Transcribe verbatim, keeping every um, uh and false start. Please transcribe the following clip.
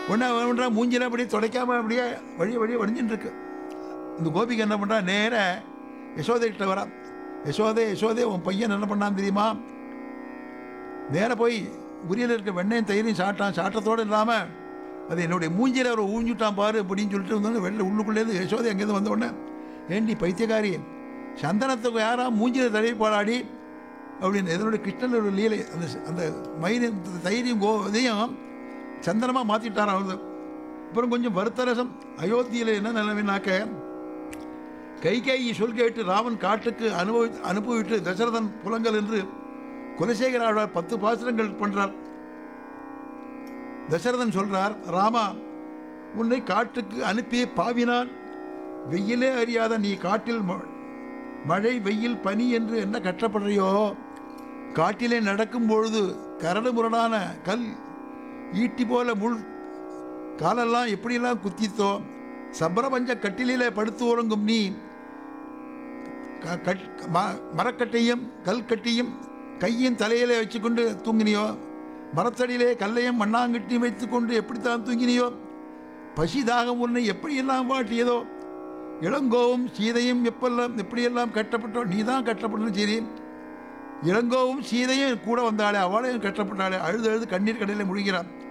ஒன்றா ஒன்றா மூஞ்சில அப்படியே துடைக்காமல் அப்படியே வழிய வழியே வடிஞ்சுட்டு இருக்கு. இந்த கோபிக்கு என்ன பண்ணுறா, நேர யசோதைகிட்ட வரா. யசோதே யசோதே உன் பையன் என்ன பண்ணான்னு தெரியுமா? நேராக போய் உரியில் இருக்க வெண்ணையும் தயிரையும் சாப்பிட்டான். சாட்டத்தோடு இல்லாமல் அது என்னுடைய மூஞ்சியில் அவர் ஊஞ்சுட்டான் பாரு அப்படின்னு சொல்லிட்டு வந்தோடனே வெளில உள்ளுக்குள்ளேருந்து யசோதை அங்கேருந்து வந்த உடனே, ஏண்டி பைத்தியக்காரி, சந்தனத்துக்கு யாரா மூஞ்சியில் தடவி போடாடி அப்படின்னு. இதனுடைய கிருஷ்ணனோட லீலை. அந்த அந்த மயிரும் தயிரையும் கோ இதையும் சந்தனமாக மாற்றிட்டார் அவர். அப்புறம் கொஞ்சம் வருத்தரசம். அயோத்தியில் என்ன நிலைமைனாக்க, கைகேயி சொல் கேட்டு ராமன் காட்டுக்கு அனுபவி அனுபவிட்டு தசரதன் புலங்கள் என்று குலசேகர ஆழ்வார் பத்து பாசுரங்கள் பண்ணுறார். தசரதன் சொல்றார், ராமா, உன்னை காட்டுக்கு அனுப்பி பாவினான். வெயிலே அறியாத நீ காட்டில் மழை வெயில் பனி என்று என்ன கஷ்டப்படுறியோ, காட்டிலே நடக்கும் பொழுது கரடு முரடான கல் ஈட்டி போல முள் காலெல்லாம் எப்படியெல்லாம் குத்தித்தோ, சப்ரபஞ்ச கட்டிலே படுத்து உறங்கும் நீ மரக்கட்டையும் கல்கட்டியும் கையின் தலையிலே வச்சுக்கொண்டு தூங்கினியோ, மரத்தடியிலே கல்லையும் மண்ணாங்கட்டியும் வைத்துக்கொண்டு எப்படித்தான் தூங்கினியோ, பசி தாகம் உன்னை எப்படியெல்லாம் வாட்டியதோ, இளங்கோவும் சீதையும் எப்பெல்லாம் எப்படியெல்லாம் கட்டப்பட்டோ, நீ தான் கட்டப்பட்டனும் சரி, இளங்கோவும் சீதையும் கூட வந்தாளே அவளையும் கட்டப்பட்டாளே, அழுது அழுது கண்ணீர் கடையில் முழுகிறான்.